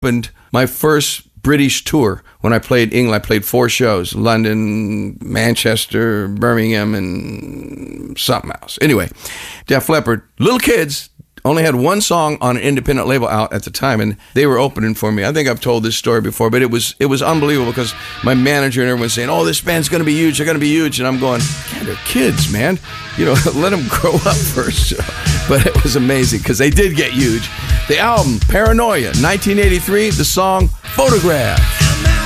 opened my first British tour when I played England. I played 4 shows: London, Manchester, Birmingham, and something else. Anyway, Def Leppard, little kids, only had one song on an independent label out at the time, and they were opening for me. I think I've told this story before, but it was unbelievable because my manager and everyone was saying, "Oh, this band's going to be huge. They're going to be huge." And I'm going, "God, they're kids, man. Let them grow up first." But it was amazing because they did get huge. The album, Paranoia, 1983, the song, Photograph.